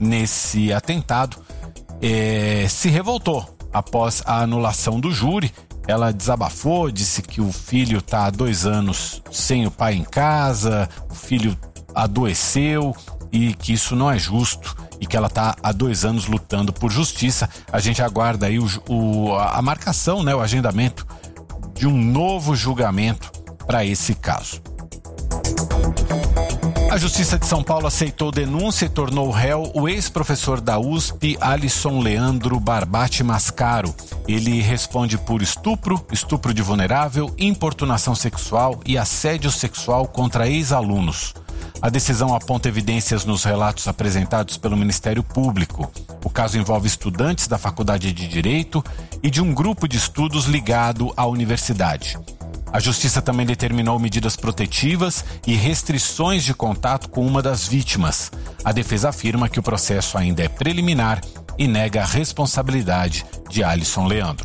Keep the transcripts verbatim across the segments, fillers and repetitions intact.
nesse atentado, é, se revoltou após a anulação do júri. Ela desabafou, disse que o filho está há dois anos sem o pai em casa, o filho adoeceu e que isso não é justo e que ela está há dois anos lutando por justiça. A gente aguarda aí o, o, a marcação, né, o agendamento de um novo julgamento para esse caso. A Justiça de São Paulo aceitou denúncia e tornou réu o ex-professor da U S P, Alisson Leandro Barbati Mascaro. Ele responde por estupro, estupro de vulnerável, importunação sexual e assédio sexual contra ex-alunos. A decisão aponta evidências nos relatos apresentados pelo Ministério Público. O caso envolve estudantes da Faculdade de Direito e de um grupo de estudos ligado à universidade. A Justiça também determinou medidas protetivas e restrições de contato com uma das vítimas. A defesa afirma que o processo ainda é preliminar e nega a responsabilidade de Alisson Leandro.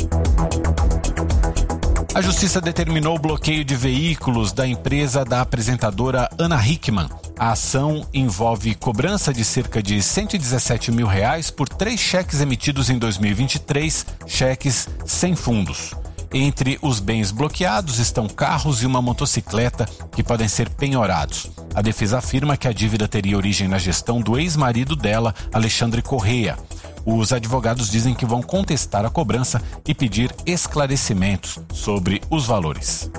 A Justiça determinou o bloqueio de veículos da empresa da apresentadora Ana Hickman. A ação envolve cobrança de cerca de cento e dezessete mil reais por três cheques emitidos em dois mil e vinte e três, cheques sem fundos. Entre os bens bloqueados estão carros e uma motocicleta que podem ser penhorados. A defesa afirma que a dívida teria origem na gestão do ex-marido dela, Alexandre Correia. Os advogados dizem que vão contestar a cobrança e pedir esclarecimentos sobre os valores.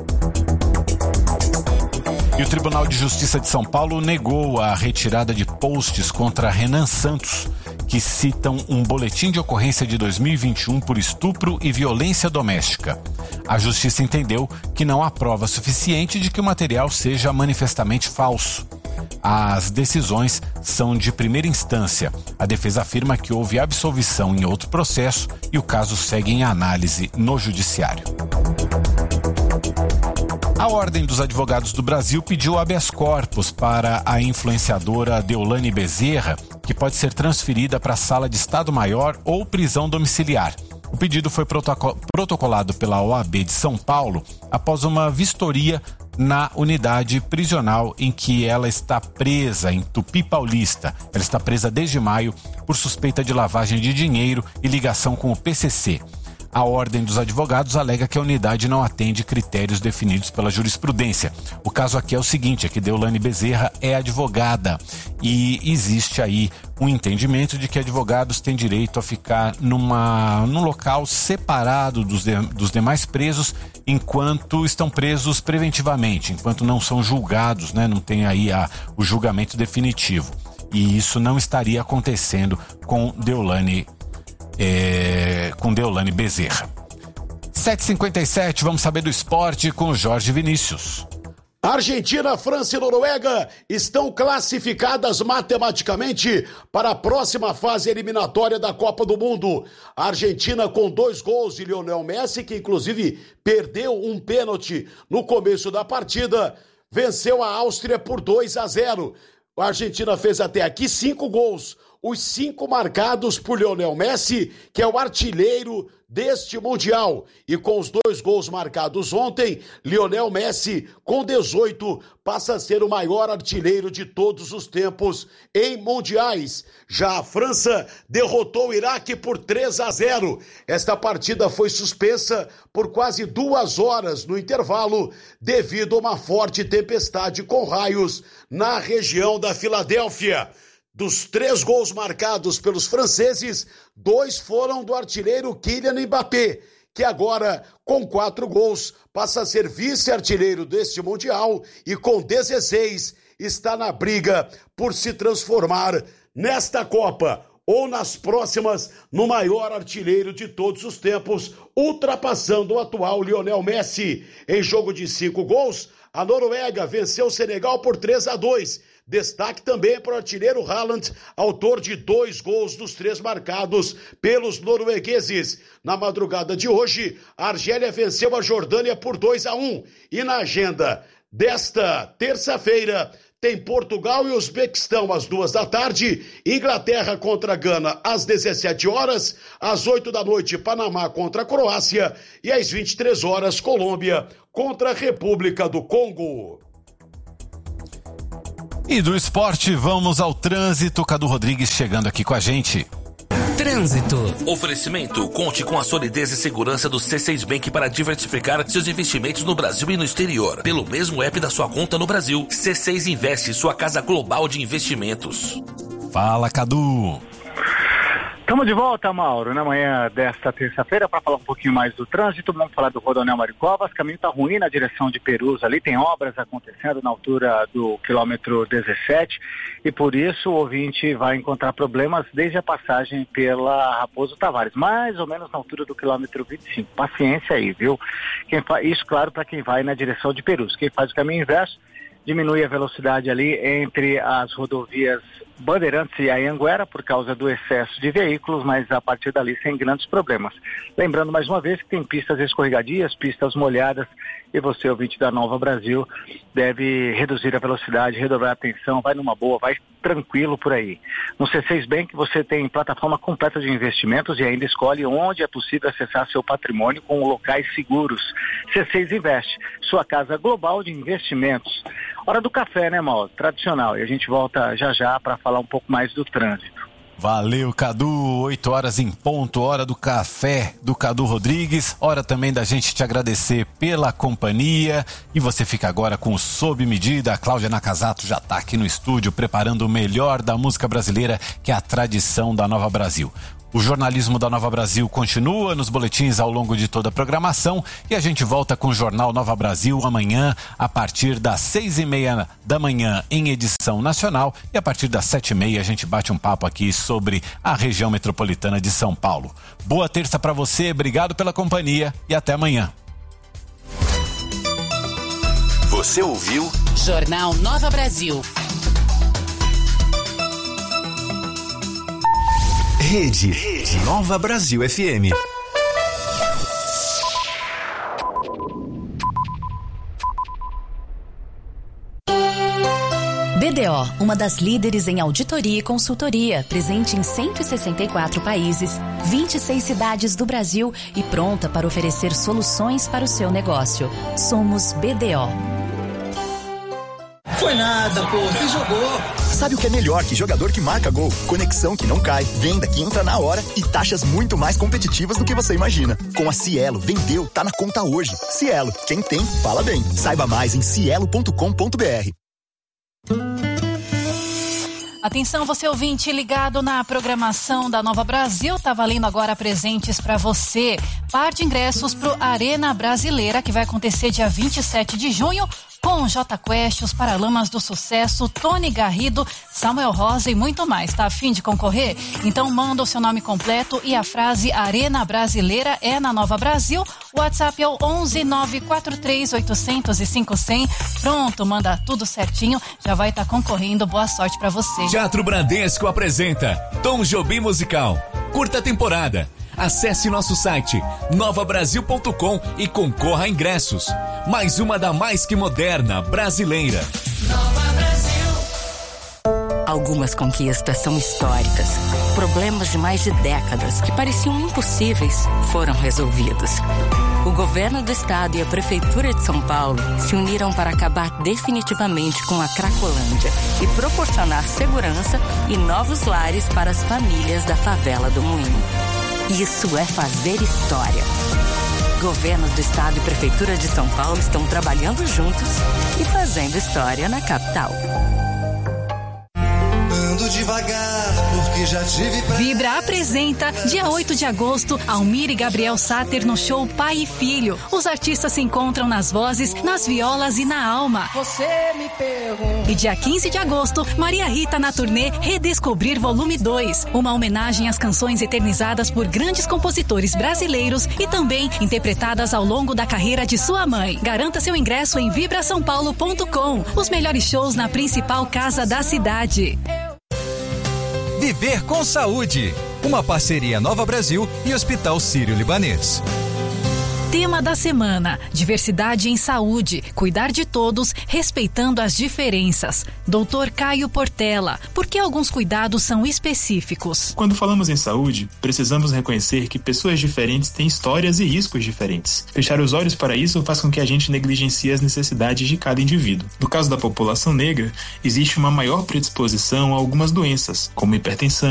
E o Tribunal de Justiça de São Paulo negou a retirada de posts contra Renan Santos, que citam um boletim de ocorrência de dois mil e vinte e um por estupro e violência doméstica. A Justiça entendeu que não há prova suficiente de que o material seja manifestamente falso. As decisões são de primeira instância. A defesa afirma que houve absolvição em outro processo e o caso segue em análise no Judiciário. A Ordem dos Advogados do Brasil pediu habeas corpus para a influenciadora Deolane Bezerra, que pode ser transferida para a Sala de Estado-Maior ou prisão domiciliar. O pedido foi protoco- protocolado pela O A B de São Paulo após uma vistoria na unidade prisional em que ela está presa, em Tupi Paulista. Ela está presa desde maio por suspeita de lavagem de dinheiro e ligação com o P C C. A Ordem dos Advogados alega que a unidade não atende critérios definidos pela jurisprudência. O caso aqui é o seguinte, é que Deolane Bezerra é advogada e existe aí um entendimento de que advogados têm direito a ficar numa, num local separado dos, de, dos demais presos enquanto estão presos preventivamente, enquanto não são julgados, né? Não tem aí a, o julgamento definitivo. E isso não estaria acontecendo com Deolane É, com Deolane Bezerra. sete e cinquenta e sete, vamos saber do esporte com o Jorge Vinícius. Argentina, França e Noruega estão classificadas matematicamente para a próxima fase eliminatória da Copa do Mundo. A Argentina com dois gols de Lionel Messi, que inclusive perdeu um pênalti no começo da partida, venceu a Áustria por dois a zero. A Argentina fez até aqui cinco gols. Os cinco marcados por Lionel Messi, que é o artilheiro deste Mundial. E com os dois gols marcados ontem, Lionel Messi, com dezoito, passa a ser o maior artilheiro de todos os tempos em mundiais. Já a França derrotou o Iraque por três a zero. Esta partida foi suspensa por quase duas horas no intervalo, devido a uma forte tempestade com raios na região da Filadélfia. Dos três gols marcados pelos franceses, dois foram do artilheiro Kylian Mbappé, que agora, com quatro gols, passa a ser vice-artilheiro deste Mundial e com dezesseis está na briga por se transformar nesta Copa ou nas próximas no maior artilheiro de todos os tempos, ultrapassando o atual Lionel Messi. Em jogo de cinco gols, a Noruega venceu o Senegal por três a dois. Destaque também para o artilheiro Haaland, autor de dois gols dos três marcados pelos noruegueses. Na madrugada de hoje, a Argélia venceu a Jordânia por dois a um. E na agenda desta terça-feira, tem Portugal e Uzbequistão às duas da tarde, Inglaterra contra Gana às dezessete horas, às oito da noite, Panamá contra a Croácia e às vinte e três horas, Colômbia contra a República do Congo. E do esporte, vamos ao trânsito. Cadu Rodrigues chegando aqui com a gente. Trânsito. Oferecimento: conte com a solidez e segurança do C seis Bank para diversificar seus investimentos no Brasil e no exterior. Pelo mesmo app da sua conta no Brasil. C seis Investe, sua casa global de investimentos. Fala, Cadu. Estamos de volta, Mauro, na manhã desta terça-feira para falar um pouquinho mais do trânsito. Vamos falar do Rodoanel Mário Covas. O caminho está ruim na direção de Perus. Ali tem obras acontecendo na altura do quilômetro dezessete e por isso o ouvinte vai encontrar problemas desde a passagem pela Raposo Tavares, mais ou menos na altura do quilômetro vinte e cinco. Paciência aí, viu? Quem fa... Isso, claro, para quem vai na direção de Perus. Quem faz o caminho inverso diminui a velocidade ali entre as rodovias Bandeirantes e Anhanguera por causa do excesso de veículos, mas a partir dali sem grandes problemas. Lembrando mais uma vez que tem pistas escorregadias, pistas molhadas, e você, ouvinte da Nova Brasil, deve reduzir a velocidade, redobrar a atenção, vai numa boa, vai tranquilo por aí. No C seis Bank você tem plataforma completa de investimentos e ainda escolhe onde é possível acessar seu patrimônio com locais seguros. C seis Investe, sua casa global de investimentos. Hora do café, né, Mauro? Tradicional. E a gente volta já já para falar um pouco mais do trânsito. Valeu, Cadu. Oito horas em ponto, hora do café do Cadu Rodrigues. Hora também da gente te agradecer pela companhia. E você fica agora com o Sob Medida. A Cláudia Nakazato já está aqui no estúdio preparando o melhor da música brasileira, que é a tradição da Nova Brasil. O jornalismo da Nova Brasil continua nos boletins ao longo de toda a programação e a gente volta com o Jornal Nova Brasil amanhã a partir das seis e meia da manhã em edição nacional e a partir das sete e meia a gente bate um papo aqui sobre a região metropolitana de São Paulo. Boa terça para você, obrigado pela companhia e até amanhã. Você ouviu Jornal Nova Brasil. Rede, Rede Nova Brasil F M. B D O, uma das líderes em auditoria e consultoria, presente em cento e sessenta e quatro países, vinte e seis cidades do Brasil e pronta para oferecer soluções para o seu negócio. Somos B D O. Foi nada, pô, você jogou. Sabe o que é melhor que jogador que marca gol? Conexão que não cai, venda que entra na hora e taxas muito mais competitivas do que você imagina. Com a Cielo, vendeu, tá na conta hoje. Cielo, quem tem, fala bem. Saiba mais em cielo ponto com ponto b r. Atenção, você ouvinte ligado na programação da Nova Brasil, tá valendo agora presentes para você. Par de ingressos pro Arena Brasileira, que vai acontecer dia vinte e sete de junho, com J Quest, os Paralamas do Sucesso, Tony Garrido, Samuel Rosa e muito mais. Tá a fim de concorrer? Então manda o seu nome completo e a frase Arena Brasileira é na Nova Brasil. O WhatsApp é o onze nove quatro três oito zero zero cinco zero zero. Pronto, manda tudo certinho, já vai estar tá concorrendo. Boa sorte para você. Teatro Bradesco apresenta Tom Jobim Musical, curta temporada. Acesse nosso site nova brasil ponto com e concorra a ingressos. Mais uma da mais que moderna brasileira. Nova Brasil. Algumas conquistas são históricas. Problemas de mais de décadas que pareciam impossíveis foram resolvidos. O governo do estado e a prefeitura de São Paulo se uniram para acabar definitivamente com a Cracolândia e proporcionar segurança e novos lares para as famílias da favela do Moinho. Isso é fazer história. Governo do estado e prefeitura de São Paulo estão trabalhando juntos e fazendo história na capital. Ando devagar, porque já tive pra... Vibra apresenta, dia oito de agosto, Almir e Gabriel Sater no show Pai e Filho. Os artistas se encontram nas vozes, nas violas e na alma. Você me pergunta. E dia quinze de agosto, Maria Rita na turnê Redescobrir Volume dois. Uma homenagem às canções eternizadas por grandes compositores brasileiros e também interpretadas ao longo da carreira de sua mãe. Garanta seu ingresso em vibra são paulo ponto com. Os melhores shows na principal casa da cidade. Viver com Saúde, uma parceria Nova Brasil e Hospital Sírio-Libanês. Tema da semana: diversidade em saúde, cuidar de todos, respeitando as diferenças. doutor Caio Portela, por que alguns cuidados são específicos? Quando falamos em saúde, precisamos reconhecer que pessoas diferentes têm histórias e riscos diferentes. Fechar os olhos para isso faz com que a gente negligencie as necessidades de cada indivíduo. No caso da população negra, existe uma maior predisposição a algumas doenças, como hipertensão,